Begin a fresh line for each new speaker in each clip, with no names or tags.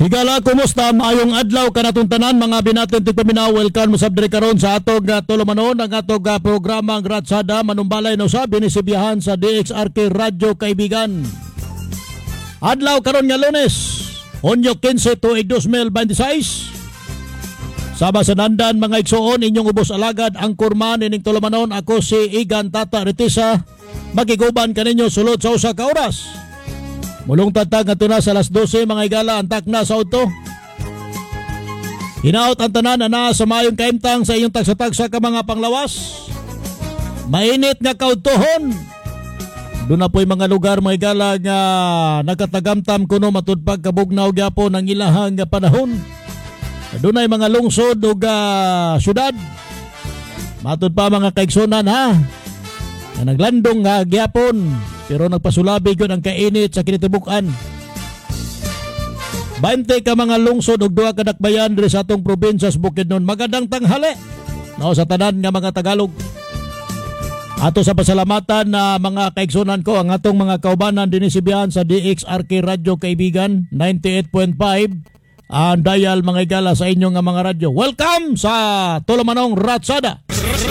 Higala, kumusta? Maayong adlaw kanatong tanan mga binatin tigpaminaw. Welcome mo sabdiri karon sa atog tulumanon ang atog programa ang Ratsada manumbalay no sa binisibyahan sa DXRK Radyo Kaibigan. Adlaw karon nga Lunes, Hunyo 15 tuig 2026. Sama sa nandan mga igsoon inyong ubos alagad ang kurman ining tulumanon. Ako si Igan Tata Retisa. Magiguban kaninyo sulod sa usa ka oras. Mulong tatag nga tuna sa alas 12 mga igala antak na sa auto. Hinaot ang tanan na sa mayong kaimtang sa inyong tagsa-tagsa ka mga panglawas. Mainit nga kautohon. Doon na po'y mga lugar mga igala nga nakatagamtam kuno matud pagkabugnaw gyapon ng ilahang panahon. Doon ay mga lungsod o syudad. Matud pa mga kaigsunan ha. Na naglandong nga gyapon. Pero nagpasulabi yun ang kainit sa kinitibukan. 20 ka mga lungsod ug 2 ka dakbayan diri sa atong probinsya sa Bukidnon. Magandang tanghali no, sa tanan nga mga Tagalog. Ato sa pasalamatan na mga kaigsunan ko ang atong mga kaubanan dinisibihan sa DXRK Radyo Kaibigan 98.5 ang dial mga igala sa inyong mga radyo. Welcome sa Tulumanong Ratsada.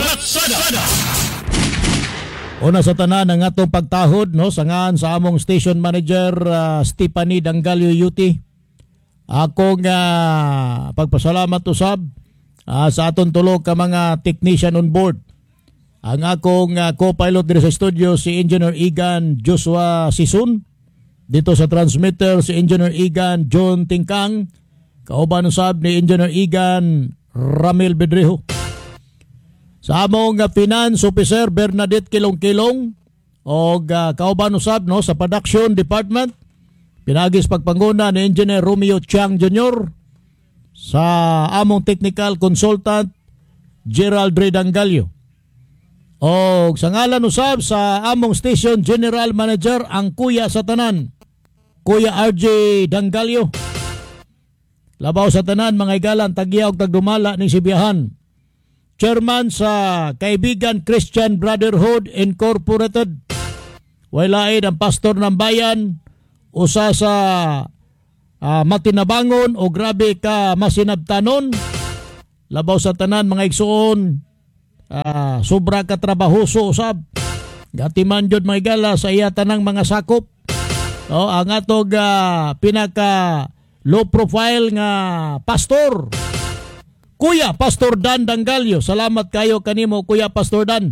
Una sa tanan ang atong pagtahod no sangan sa among station manager Stephanie Dangalio UT. Ako nga pagpasalamat usab sa aton tulo ka mga technician on board. Ang akong co-pilot diri sa studio si Engineer Igan Joshua Sisun. Dito sa transmitter si Engineer Igan John Tingkang. Kauban usab ni Engineer Igan Ramil Bedrejo. Sa among finance officer Bernadette Kilong-Kilong o kauban usab no sa production department pinagis pagpanguna ni Engineer Romeo Chiang Jr. Sa among technical consultant Gerald Ray Dangalio. O sa ngalan usab sa among station general manager ang kuya sa tanan Kuya RJ Dangalio. Labaw sa tanan mga igalan tagyaw og tagdumala ning sibiyahan. Chairman sa Kaibigan Christian Brotherhood Incorporated. Walain ang pastor ng bayan. Usa sa matinabangon o grabe ka masinabtanon. Labaw sa tanan mga igsuon. Sobra ka trabahoso usab. Gatiman jud mga igala sa iya tanang mga sakop. Ang atog pinaka low profile nga pastor. Kuya Pastor Dan Dangalio, salamat kayo kanimo Kuya Pastor Dan.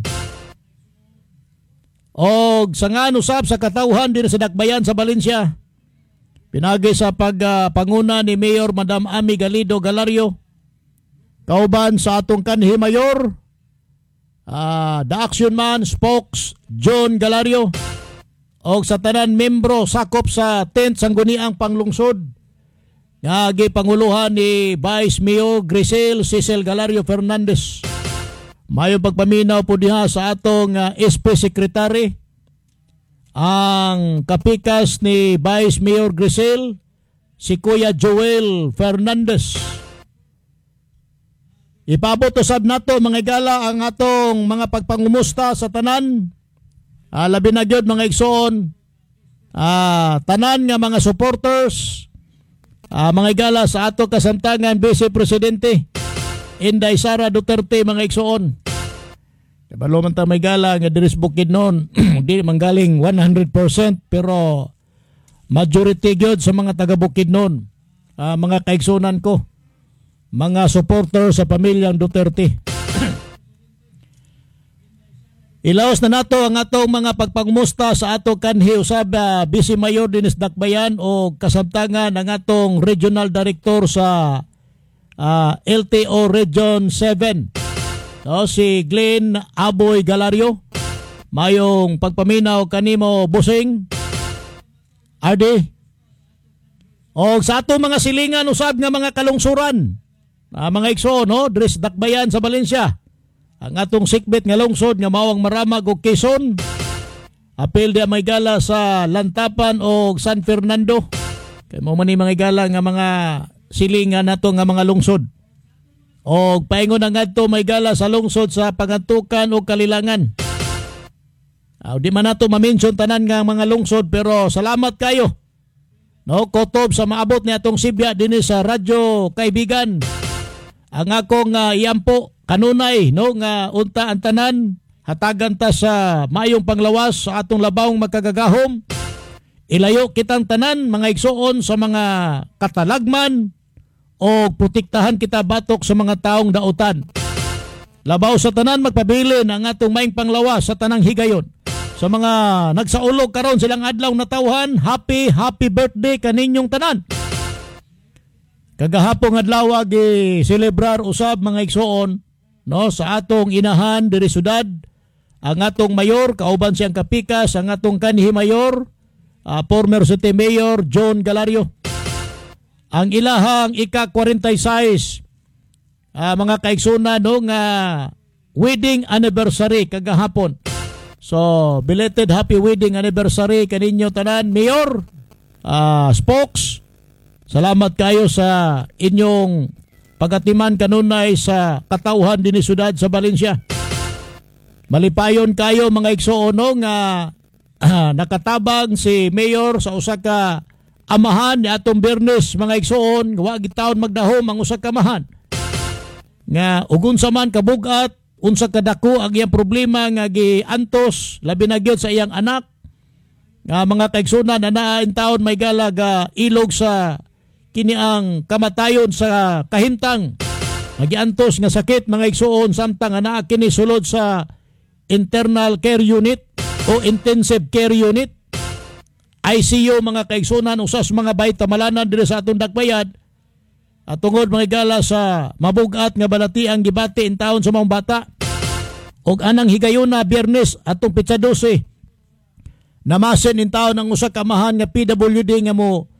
Og sangan usab sa katawhan din sa Dakbayan sa Valencia. Pinagi sa panguna ni Mayor Madam Ami Galido Galario. Kauban sa atong kanhi mayor, the Action Man Spokes John Galario. Og sa tanan membro sakop sa 10th Sangguniang Panglungsod. Nga panguluhan ni Vice Mayor Grisel Cecil Galario Fernandez. Mayo pagpaminaw po diha sa atong SP Secretary ang kapikas ni Vice Mayor Grisel si Kuya Joel Fernandez. Ipabot usab nato mga igala ang atong mga pagpangumusta sa tanan. Labi na gyud mga igsoon. Tanan nga mga supporters. Mga igala sa ato kasamtangan Vice Presidente Inday Sara Duterte mga igsoon. Kabalo man ta may gala nga diris Bukidnon di manggaling 100% pero majority gyud sa mga taga Bukidnon mga kaigsunan ko mga supporter sa pamilyang Duterte. Ilaos na nato ang atong mga pagpangmusta sa ato kanhi usab Vice Mayor Dennis Dakbayan o kasamtangan ang atong Regional Director sa LTO Region 7 si Glenn Aboy Galario. Mayong pagpaminaw kanimo Busing RD. O sa ato mga silingan usab nga mga kalungsuran mga igso no Dres Dakbayan sa Valencia. Ang atong sikbit nga lungsod nga mawang Maramag o Quezon. Apil di may gala sa Lantapan o San Fernando. Kaya mo man mga igala nga mga silingan nato nga mga lungsod. O paingon ang adto may gala sa lungsod sa Pangantukan o Kalilangan. Di man nato ma-mention tanan nga mga lungsod pero salamat kayo no, kotob sa maabot ni atong Sibya dinhi sa radyo kaibigan. Ang akong iyampo kanunay no nga unta ang tanan hatagan ta sa maayong panglawas sa atong labawong magkagagahom. Ilayo kitang tanan mga igsoon sa mga katalagman o protektahan kita batok sa mga taong dautan. Labaw sa tanan magpabilin ang atong maing panglawas sa tanang higayon. Sa mga nagsaulog karon silang adlaw na tawhan, happy birthday kaninyong tanan. Kagahapong adlaw gi-celebrar usab mga igsoon no sa atong inahan diri syudad ang atong mayor kauban siyang kapikas ang atong kanhi mayor former city mayor John Galario. Ang ilahang ika-46 mga kaigsunan no nga wedding anniversary kagahapon. So belated happy wedding anniversary kaninyo tanan mayor, spokes. Salamat kayo sa inyong pagatiman kanunay sa katauhan dinhi syudad sa Valencia. Malipayon kayo mga igsoon no nga nakatabang si mayor sa usa ka amahan ni atong Bernes mga igsoon wa gitaon magdahom ang usa ka amahan. Nga ugon sa man kabugat unsa kadako ang iyang problema nga giantos labi na gyud sa iyang anak. Nga mga kaigsunan na naain taon may galag ilog sa kini ang kamatayon sa kahintang nagiantos nga sakit mga igsuon samtang naa kini sulod sa internal care unit o intensive care unit ICU mga kaigsunan usas mga baytamalanan diri sa atong dakbayan at tungod mga igala sa mabugat nga balati ang gibati in taon sa mga bata og anang higayon na Biyernes atong pitsa 12 namasen in taon ang usa ka amahan nga PWD nga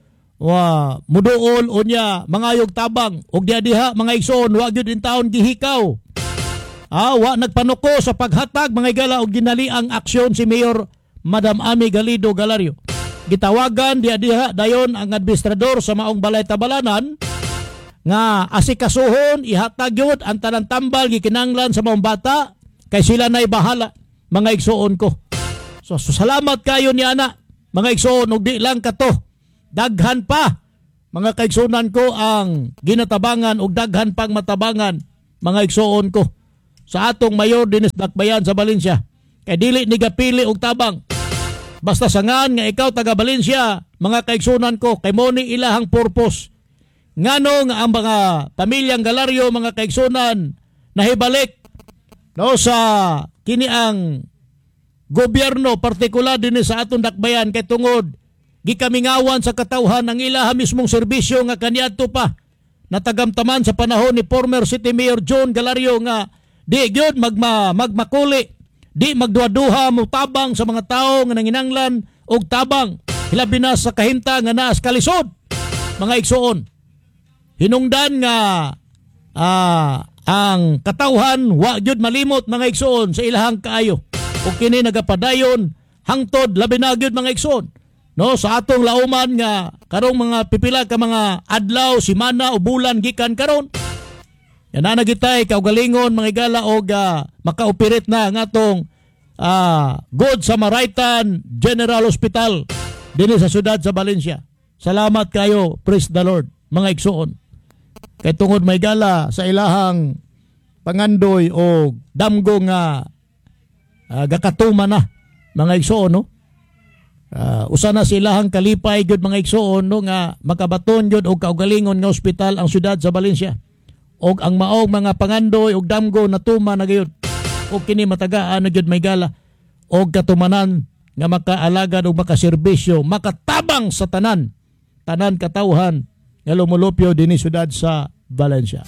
muduol unya mangayog tabang og diha mga igsoon wa gyud in taon gihikaw. Wa nagpanuko sa paghatag mga igala og ginali ang aksyon si Mayor Madam Ami Galido Galario. Gitawagan diha dayon ang administrador sa maong balay tabalanan nga asikasuhon ihatag gyud ang tanang tambal gikinanglan sa maong bata kay sila nay bahala mga igsoon ko. So salamat kayo ni ana mga igsoon og di lang kato. Daghan pa mga kaigsunan ko ang ginatabangan og daghan pang matabangan mga igsoon ko sa atong mayor dinis dakbayan sa Valencia. Kay dili ni gapili og tabang. Basta sangan nga ikaw taga Valencia mga kaigsunan ko kay mo ni ilahang purpose. Ngano nga ang mga pamilyang Galario mga kaigsunan nahibalik no sa kini ang gobyerno partikular dinis sa atong dakbayan kay tungod gikamingawan sa katawhan ang ilaha mismong serbisyo nga kaniadto pa natagamtaman sa panahon ni former City Mayor John Galario nga di gyud magmakuli di magduha-duha mo tabang sa mga tao nga nanginanglan og tabang hilabi na sa kahinta nga naas kalisod mga igsoon hinungdan nga ang katawhan wa gyud malimot mga igsoon sa ilahang kaayo ug kini nagapadayon hangtod labi na gyud mga igsoon no sa atong lauman nga karong mga pipila ka mga adlaw, semana o bulan gikan karon. Yan na nagitay kaugalingon mga igala og makaoperate na ang atong Good Samaritan General Hospital dinhi sa syudad sa Valencia. Salamat kayo, praise the Lord mga igsoon. Kay tungod may gala sa ilahang pangandoy o damgo nga gakatuma na mga igsoon no. Usa na silahang kalipay gyud mga igsoon no nga makabaton gyud og kaugalingon nga ospital ang syudad sa Valencia. Og ang maong mga pangandoy og damgo natuma na gyud. Og kini matagaan na gyud may gala og katumanan nga makaalagad og makaserbisyo, makatabang sa tanan katawhan nga lumulupyo dinhi syudad sa Valencia.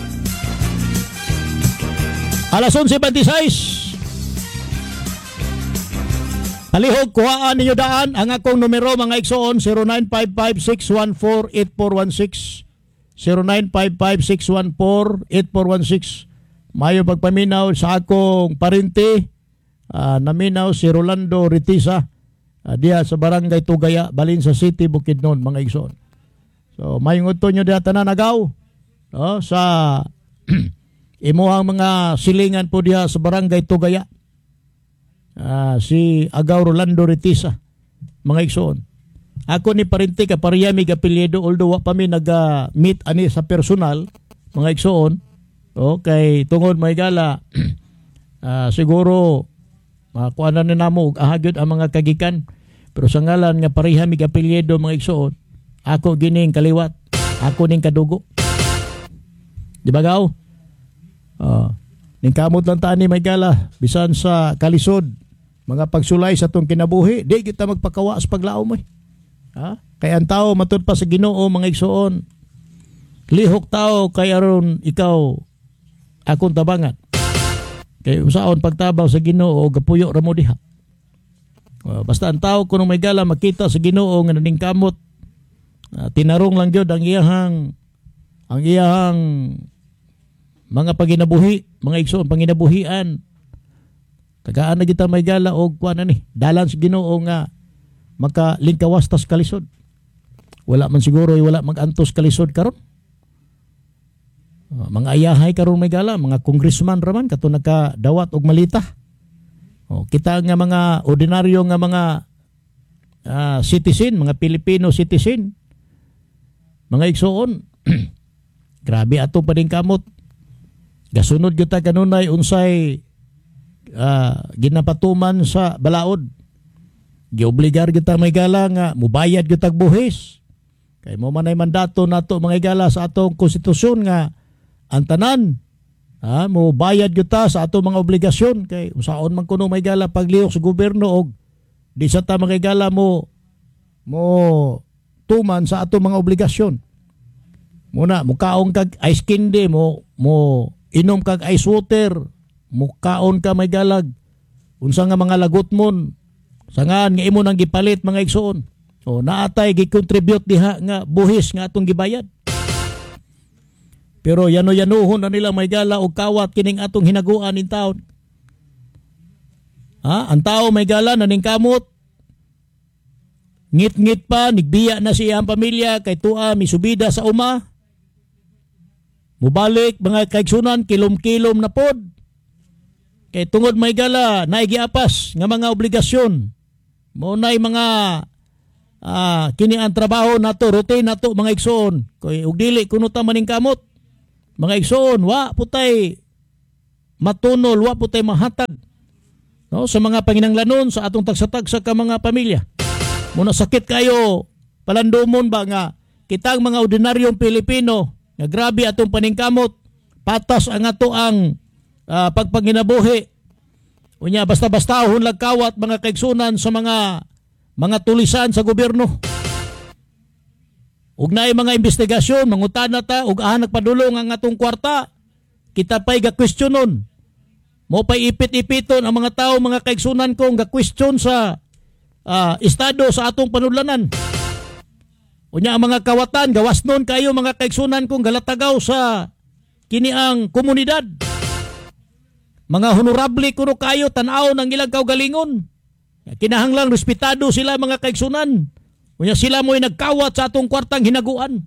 Alas 11:26 Palihog, kuhaan ninyo daan ang akong numero mga igsoon 0955-614-8416 0955-614-8416. Mayo pagpaminaw sa akong parente naminaw si Rolando Ritisa diya sa Barangay Tugaya, Balinsa City, Bukidnon mga igsoon. So mayong udto nyo diya tananagaw sa imuhang mga silingan po diya sa Barangay Tugaya. Si Agaw Rolando Ritisa mga igsoon. Ako ni Parente ka pariyami apelyido although wa pa mi nag-meet ani sa personal mga igsoon. Okay, tungod may gala siguro kuha na namo og ahagyod ang mga kagikan. Pero sa ngalan nga parihami apelyido mga igsoon, ako gining kaliwat, ako ning kadugo. Di ba gaw? Ning kamot lang taan ni may gala bisan sa kalisod mga pagsulay sa tong kinabuhi, di kita magpakawa sa paglaom mo. Kaya ang tao matud pa sa Ginoo mga igsoon. Lihok tao kay aron ikaw akong tabangan. Kay usaon pagtabaw sa Ginoo gapuyo ra mo diha. Basta ang tao kuno may gala makita sa Ginoo nga naning kamot, tinarong lang gyud ang iyahang mga paginabuhi, mga igsoon panginabuhian. Tagaan na kita may gala og kuan ani, dalan sa Ginoo nga makalingkawas tas kalisod. Wala man siguro wala magantos kalisod karon. Mga ayahay karon may gala, mga congressman raman kato nagkadawat og malita. Kita nga mga ordinaryo nga mga citizen, mga Pilipino citizen, mga igsoon, grabe ato pa din kamot. Gasunod kita kanunay unsay ginapatuman sa balaod. Giobligar kita may gala nga mubayad kita buhis. Kay mo manay mandato nato mga gala sa atong konstitusyon nga ang tanan mo bayad kita sa ato mga obligasyon. Kay usaon man kuno may gala paglihok sa gobyerno og di sa ta mga gala mo tuman sa ato mga obligasyon. Muna mukaon kag ice candy mo inom kag ice water, mukaon ka may galag unsa nga mga lagot mon sangan nga imo nang gipalit mga igsoon. Naatay gi-contribute diha nga buhis nga atong gibayad. Pero yano-yanuhon na nila may gala og kawat kining atong hinaguan in taon. Ang tao may gala naning kamot. Ngit-ngit pa, nigbiya na siya ang pamilya kay tua misubida sa uma. Mubalik mga kaigsunan kilom-kilom na pod. Kay tungod may gala naigiapas nga mga obligasyon. Maunay mga kini ang trabaho nato, routine nato mga igsoon. Kay ug dili kuno ta maning kamot. Mga igsoon, wa putay matunol, wa putay mahatag sa mga panginanglanon sa atong tagsatagsa ka mga pamilya. Muna sakit kayo, palandumon ba nga kitang mga ordinaryong Pilipino nga grabe atong paningkamot, patas ang ato ang pagpanginabuhi. Unya basta-basta hunlag kawat mga kaigsunan sa mga tulisan sa gobyerno. Ug naay mga investigasyon, mangutana ta ug ahan nagpadulong ang atong kwarta. Kita pay ga-questionon. Mo pay ipit-ipiton ang mga tao, mga kaigsunan ko ga-question sa estado sa atong panudlanan. Unya ang mga kawatan gawasnon kayo mga kaigsunan kong galatagaw sa kiniang komunidad. Mga honorable kuno kayo tan-aw ng ilang kaugalingon. Kinahanglang respetado sila mga kaigsunan. Unya sila mo'y nagkawat sa atong kwartang hinaguan.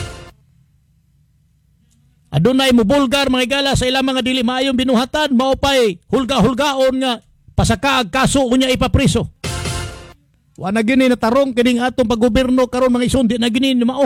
Adunay mo bulgar mga igala sa ilang mga dili maayong binuhatan, maupay hulga-hulgaon nga pasakaag kaso unya ipapriso. Wa na gini natarong kining atong paggobyerno karon mga isundi na gini na mao.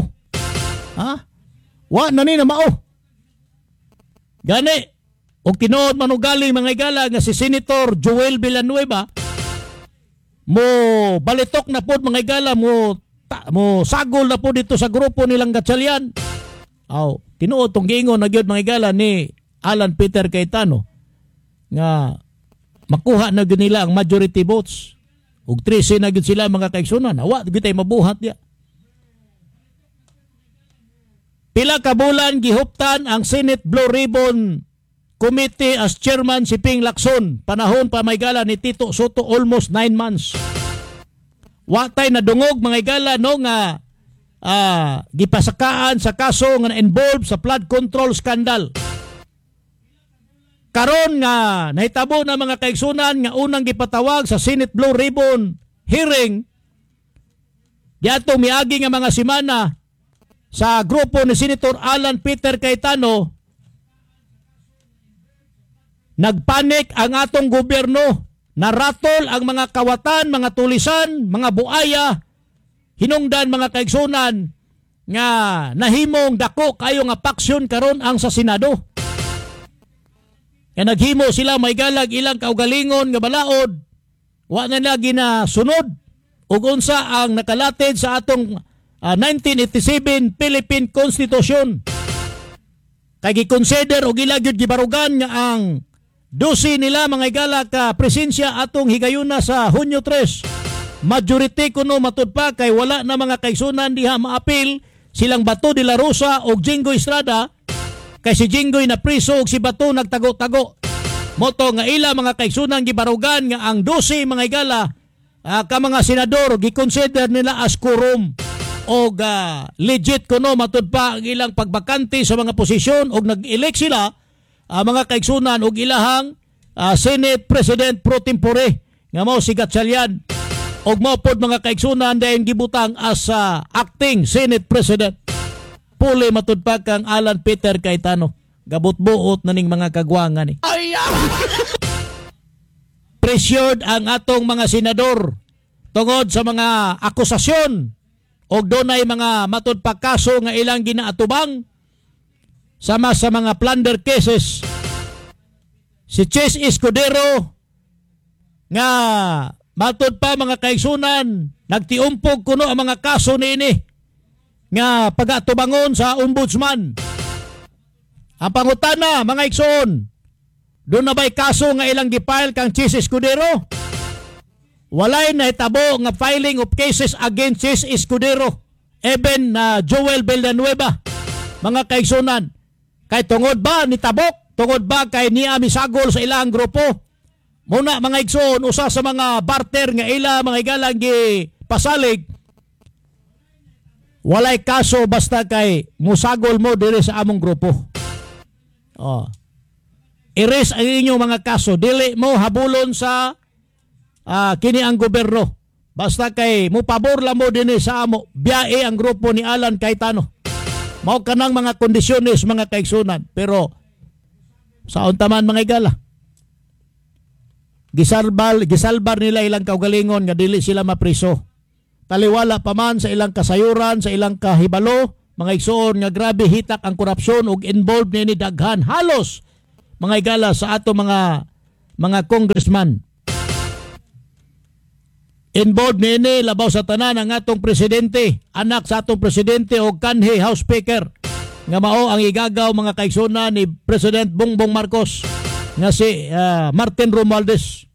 Wa na ni na mao. Gani og tinuod man og galing mga igala nga si Senator Joel Villanueva mo balitok na pod mga igala mo sagol na po dito sa grupo nilang Gatchalian. Tinuod tong giingon na gyud mga igala ni Alan Peter Cayetano nga makuha na gyud nila ang majority votes. Ug 13 na gyud sila mga kaigsunan. Wa gyud tay mabuhat dia. Pila ka bulan gihuptan ang Senate Blue Ribbon Committee as chairman si Ping Lacson. Panahon pa may gala ni Tito Soto almost 9 months. Watay na dungog mga igala no nga gipasakaan sa kaso nga na-involved sa flood control scandal. Karon nga nahitabo na mga kaigsunan nga unang gipatawag sa Senate Blue Ribbon hearing diato miagi nga mga semana sa grupo ni Senator Alan Peter Cayetano. Nagpanik ang atong gobyerno, naratol ang mga kawatan, mga tulisan, mga buaya, hinungdan mga kaigsunan nga nahimong dako kayo nga paksyon karon ang sa Senado. Kaya naghimo sila may galag ilang kaugalingon nga balaod, wa na lagi na sunod ug unsa ang nakalatid sa atong 1987 Philippine Constitution. Kay gi-consider og ila gyud gibarugan nga ang 12 nila mga igala ka presensya atong higayuna sa Hunyo 3. Majority kuno matud pa kay wala na mga kaigsunan diha maapil silang Bato de la Rosa o Jinggoy Estrada kay si Jinggoy na priso og si Bato nagtago-tago. Moto nga ila mga kaigsunan gibarugan nga ang 12 mga igala ka mga senador gi-consider nila as quorum og legit kuno matud pa ang ilang pagbakante sa mga posisyon og nag-elect sila mga kaigsunan og ilahang Senate President pro tempore nga mao si Gatchalian. Og mao pod mga kaigsunan dayon gibutang as acting Senate President. Puli matud pa kang Alan Peter Cayetano. Gabut-buot na ning mga kagwangan ni. Pressured ang atong mga senador tungod sa mga akusasyon og dunay mga matud pa kaso nga ilang ginaatubang sama sa mga plunder cases. Si Chess Escudero nga matud pa mga kaigsunan, nagtiumpog kuno ang mga kaso niini nga pag-atubangon sa ombudsman. Ang pangutana mga igsoon, doon na ba'y kaso nga ilang gipile kang Chess Escudero? Walay na hitabo nga filing of cases against Chess Escudero, even na Joel Villanueva. Mga kaigsunan, kay tungod ba ni tabok? Tungod ba kay niya misagol sa ilang grupo? Muna mga igsoon, usa sa mga barter nga ila mga igalang pasalig, walay kaso basta kay musagol mo diri sa among grupo. Iris ang inyong mga kaso, dili mo habulon sa kini ang gobyerno. Basta kay mo pabor lang mo dinhi sa amo, biyae ang grupo ni Alan Cayetano. Mao kanang mga kondisyones mga kaigsunan, pero sa untaman mga igala, gisalbar nila ilang kaugalingon nga dili sila mapriso. Taliwala pa man sa ilang kasayuran, sa ilang kahibalo, mga igsoon nga grabe hitak ang korupsyon ug involved ni daghan halos mga igala sa ato mga congressman. Involved ni labaw sa tanan ang atong presidente, anak sa atong presidente o kanhi House Speaker nga mao ang igagaw mga kaigsunan ni President Bongbong Marcos nga si Martin Romualdez.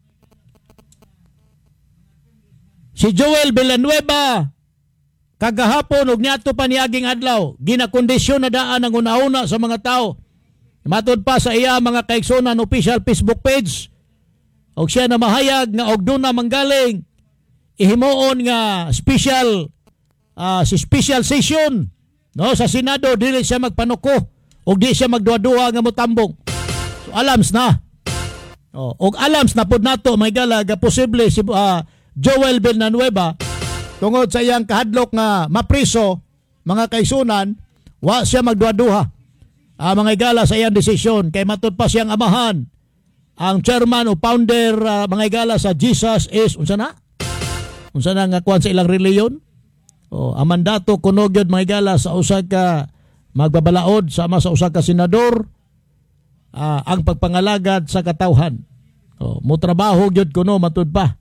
Si Joel Villanueva kagahapon og niadto pa niaging adlaw ginakondisyon na daan ang una-una sa mga tao. Matod pa sa iya mga kaigsunan official Facebook page og siya na mahayag nga og duna manggaling ihimuon nga special session no sa Senado dili siya magpanuko og di siya magduwa-duwa nga motambong. So alams na. Og alams na pod nato may gala ga posible si Joel Villanueva tungod sa iyang kahadlok nga mapriso mga kaigsunan wa siya magduwa-duha mga igala sa iyang desisyon kay matud pa siyang amahan ang chairman o founder mga igala sa Jesus is unsa na nga kuan sa ilang reliyon ang mandato kuno gyud mga igala sa usa ka magbabalaod sama sa usa ka senador ang pagpangalagad sa katawhan mo trabaho gyud kuno matud pa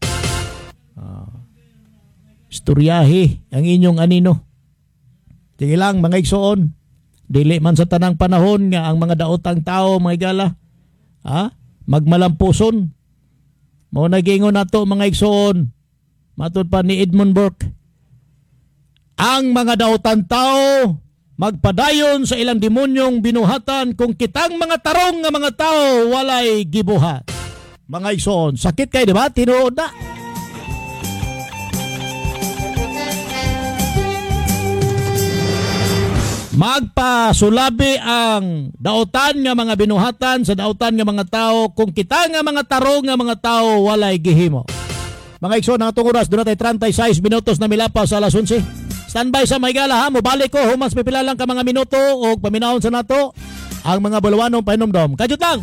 istoryahi ang inyong anino. Sige lang mga igsoon, dili man sa tanang panahon nga ang mga daotang tao mga igala magmalampuson. Mao nagingon nato mga igsoon, matud pa ni Edmund Burke, ang mga daotang tao magpadayon sa ilang demonyong binuhatan kung kitang mga tarong nga mga tao walay gibuhat. Mga igsoon, sakit kay di ba? Tinuod na. Magpasulabi ang daotan nga mga binuhatan sa daotan nga mga tao kung kita nga mga tarong nga mga tao walay gihimo. Mga igsoon, ang atong oras doon natin 36 minutos na milapaw sa alas 11. Standby sa Maygala ha, mubalik ko humans pipila lang ka mga minuto o paminahon sa nato ang mga bulawanong pahinomdom. Kajut lang!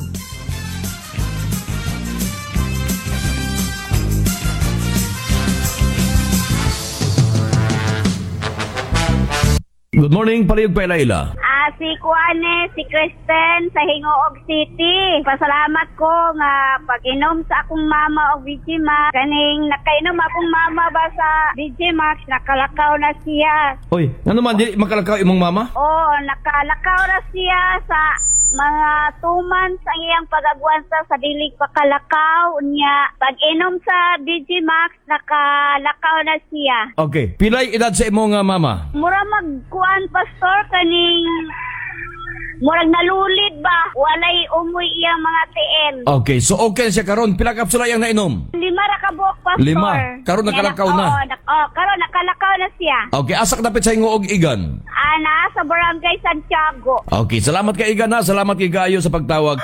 Good morning, Palihog pa Laila.
Si Kuane, si Kristen sa Hingoog City. Pasalamat ko nga pag-inom sa akong mama og Vigimax. Kaning nakainom akong mama ba sa Vigimax, nakalakaw na siya.
Oy, ano man, di makalakaw imong mama?
Oo, nakalakaw na siya sa mga 2 months ang iyang pag-agwansa sa dilig pakalakaw niya. Pag-inom sa Vigimax, nakalakaw na siya.
Okay, pilay edad sa imong mama?
Mura magkuan, pastor, kaning murag nalulid ba? Walay umuy iyang mga TN.
Okay, so okay siya karon. Pila kapsula yang nainom?
5 ra ka buok, pastor.
5? Karon nakalakaw na?
Karon nakalakaw na siya.
Okay, asak dapit sa Hingoog Igan?
Naa sa Barangay Santiago.
Okay, salamat kay Igan ha. Salamat kay Gayo sa pagtawag.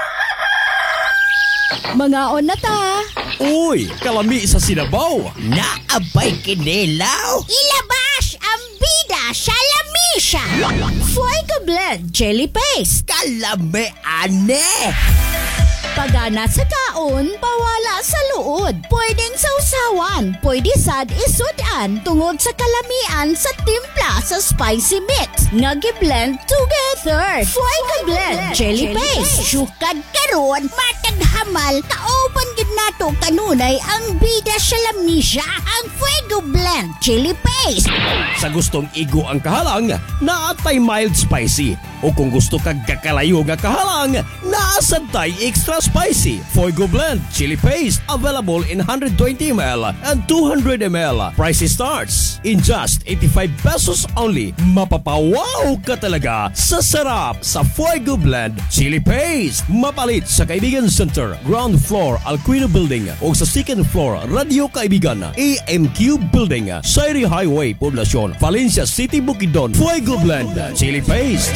Mga on na ta.
Uy, kalami sa Sinabaw. Naabay kinilaw.
Ilabas ang bida sa lamisa. Fuego Blend Jelly Paste.
Kalami ane.
Pagana sa kaon, pawala sa luod. Pwedeng sausawan, pwede sad isudan tungod sa kalamian sa timpla sa spicy mix. Nagi-blend together. Fuego Blend Jelly Paste. Sukad karon, matag hamal, kaoban gid nato kanunay ang bida sa lamisa. Ang Fuego Blend Jelly Paste.
Sa gustong igo ang kahalang, naatay mild spicy. O kung gusto kag kakalayo nga kahalang, naasantay extra spicy. Fuego Blend Chili Paste available in 120 ml and 200 ml. Price starts in just 85 pesos only. Mapapawaw ka talaga sa sarap sa Fuego Blend Chili Paste. Mapalit sa Kaibigan Center, ground floor Alquino Building o sa second floor Radio Kaibigan, AMQ Building, Sairi Highway, Poblacion, Valencia City, Bukidnon. Fuego Blend Chili Paste.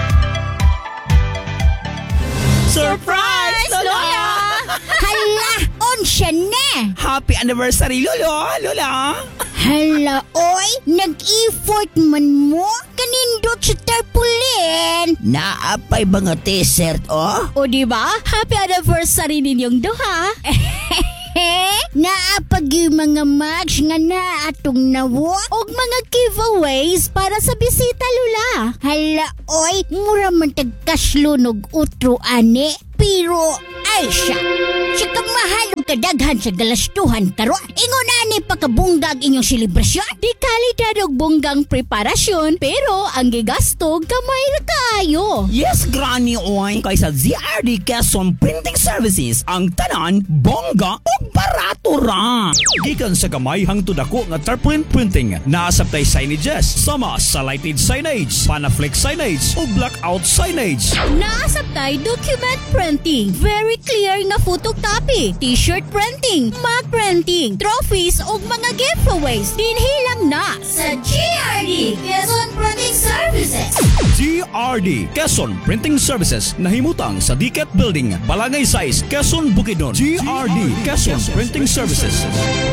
Surprise, Lola! Hala, onsya na!
Happy anniversary, Lola!
Hala, oy! Nag-effort man mo? Kanindot sa tarpaulin!
Naapay mga t-shirt, oh?
O diba? Happy anniversary ninyong duha! Naapag yung mga mugs nga na atong nawo og mga giveaways para sa bisita, Lula. Hala, oy, mura man tagkaslunog utro ane. Pero, ay siya. Siya kang mahal og kadaghan sa galastuhan karon. Ingon ani pagkabunggag inyong selebrasyon. Di kalidad og bunggang preparasyon, pero ang gigasto gamay ra kaayo.
Yes, Granny Oy. Kaysa ZRD Quezon Printing Services, ang tanan, bongga o barato ra. Gikan sa gamay hangtod ako nga tarpaulin printing, naasabtay signages, sama sa lighted signage, panaflex signage o blackout signage.
Naasabtay document printing, very clear nga photocopy, t-shirt printing, mug printing, trophies ug mga giveaways. Dinhilang na sa GRD Quezon Printing Services.
GRD Quezon Printing Services, nahimutang sa Diket Building, Balangay Size, Quezon, Bukidnon. GRD Quezon Printing Services.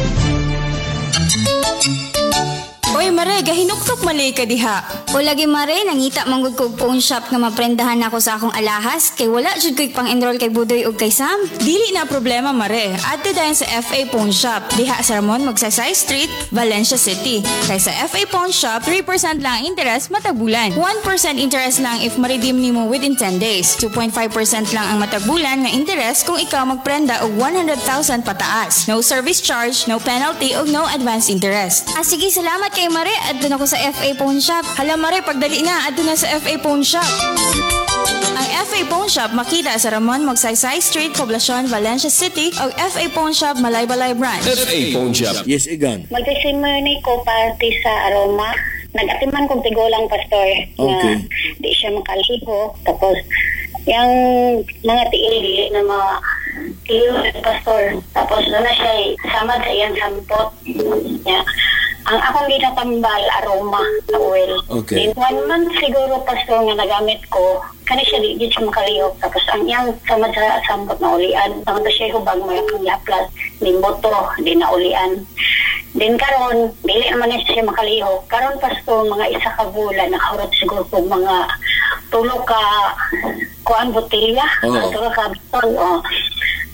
Oy, Mare, gahinuktok mali ka diha.
O lagi Mare, nangita manggod kog phone shop nga maprendahan ako sa akong alahas kay wala jud ko'y pang-enroll kay Budoy ug kay Sam.
Dili na problema, Mare. Adto dayon sa FA Pawn Shop. Diha sa Ramon, Magsaysay Street, Valencia City. Kay sa FA Pawn Shop, 3% lang interest matag bulan. 1% interest lang if ma-redeem nimo within 10 days. 2.5% lang ang matag bulan nga interest kung ikaw magprenda og 100,000 pataas. No service charge, no penalty ug no advance interest.
Sige, salamat kay Mare. Adto na ko sa FA Pawn Shop.
Hala, Mare, pagdali na, adto na sa FA Pawn Shop. Ang FA Pawn Shop makita sa Ramon, Magsaysay Street, Poblacion, Valencia City o FA Pawn Shop, Malaybalay Branch.
FA Pawn Shop. Yes, Igan.
Magsisimony ko party sa Aroma. Nag-atiman kong tigulang, pastor.
Okay.
Na di siya makaliho. Tapos, yung mga tiili na mga tiyo, pastor. Tapos, doon na siya samad sa iyang sampot. Yeah. Ang akong ginatambal, Aroma, sa oil.
Okay.
Then, 1 month siguro, pastor, nga nagamit ko, kani siya di siya makalihok. Tapos, ang iyang samad sa sampot na ulian. Tapos siya hubag mo yung laplas. Din boto, di na ulian. Din karon, dili naman na siya makalihok. Karon pasto, mga isa ka bulan, nakahurot siguro po mga 3 ka kuan botelya.
Oo.
3 ka bitol.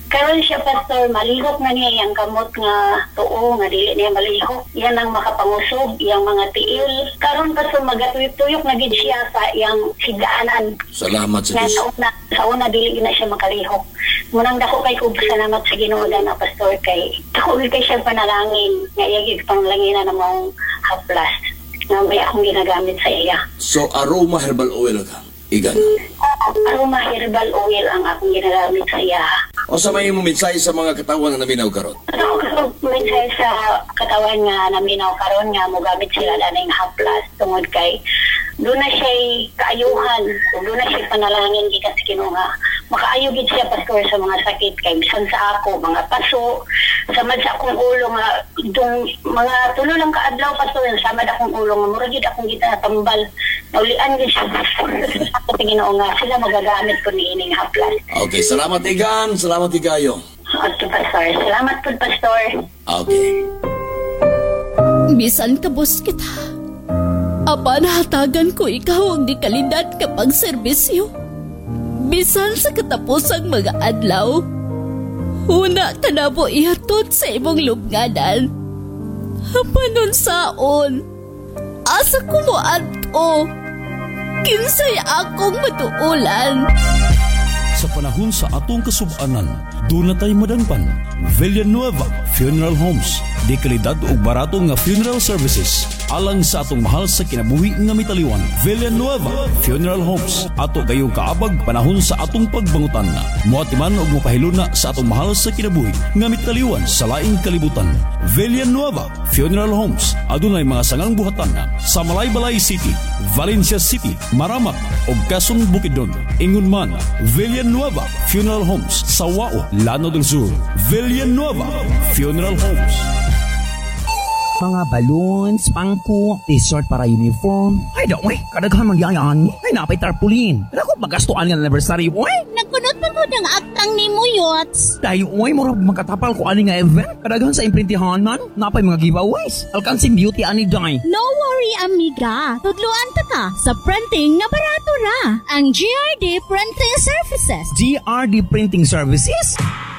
Karon siya, Pastor, malihok na niya yung kamot nga tuo, nga dili niya malihok. Yan ang makapangusog, yung mga tiil. Karon, Pastor, magatuyok-tuyok na gid siya sa yung higdaanan.
Salamat sa
Nga
Diyos.
sa una dili na siya makalihok. Munang dako kay kog salamat sa Ginoo na, Pastor, kay dako kay siya panalangin. Nga iyagig panglanginan na mong haplas. Nga may akong ginagamit sa iya.
So, aroma herbal oil ka, Igan.
Aroma herbal oil ang akong ginagamit sa iya.
O sa may mensahe sa mga katawan na naminaw karon.
Ako mensahe sa katawan nga naminaw karon nga mogamit sila daning haplas tungod kay doon na siya kaayuhan, doon na siya panalangin gikan sa Ginoo nga makaayo gid siya, Pastor, sa mga sakit kay bisan sa ako mga paso samad sa akong ulo nga dung mga tulo lang kaadlaw, Pastor, samad akong ulo nga mura gid akong gitatambal naulian gid siya sa Ginoo nga sila magagamit ko niining haplas.
Okay, salamat Igan. Salamat Igayo.
Okay, Pastor. Salamat po, Pastor.
Okay.
Bisan kabus kita. Apan hatagan ko ikaw ang di kalidad kapag serbisyo. Bisan sa katapusang mga adlaw. Una ka na po ihatod sa imong lubnganan. Hapanon saon. Asa ko mo ato. Kinsay akong matuulan.
Sa panahon sa atong kasubanan, doon na tayo madangpan. Villanueva Funeral Homes. Di kalidad o barato nga funeral services. Alang sa atong mahal sa kinabuhi nga mitaliwan. Villanueva Funeral Homes. Ato gayong kaabag panahon sa atong pagbangutan. Muatiman o mapahiluna sa atong mahal sa kinabuhi nga mitaliwan sa laing kalibutan. Villanueva Funeral Homes. Adunay mga sangang buhatan sa Malaybalay City, Valencia City, Maramak o Quezon Bukidnon. Ingon man, Villanueva Funeral Homes sa Wao, Lanao del Sur. Villanueva Funeral Homes.
Mga balloons, pangko, t-shirt para uniform. Ay, daw, kadaghan magyayaan. Ay, napay tarpulin. Ako, magastuan ng anniversary, oy.
Nagkunot pa ko ng aktang ni Muyots.
Dahil, oy, mura magkatapal ko ani nga event. Kadaghan sa imprintihan man, napay mga giveaways. Alkansing beauty ani day.
No worry, amiga. Tudluan ta ka sa printing nga barato ra. Ang GRD Printing Services.
GRD Printing Services?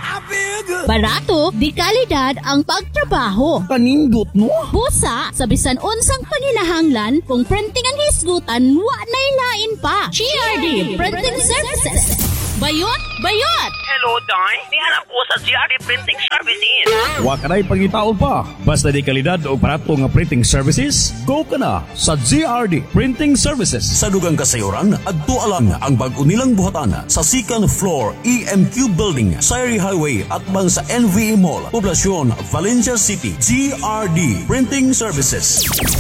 Barato, di kalidad ang pagtrabaho.
Kanindot, no?
Busa, sa bisan unsang panginahanglan, kung printing ang hisgutan, wa na'y lain pa. GRD Printing Services. Bayot! Bayot!
Hello, Day. Nihanap ko sa GRD Printing Services.
Wa ka na'y pangitao pa. Basta di kalidad o barato nga printing services, go ka na sa GRD Printing Services. Sa dugang kasayuran, adto alang ang bag-o nilang buhatan sa second floor EMQ Building, Sayri Highway at bang sa NVE Mall, Poblacion, Valencia City. GRD Printing Services.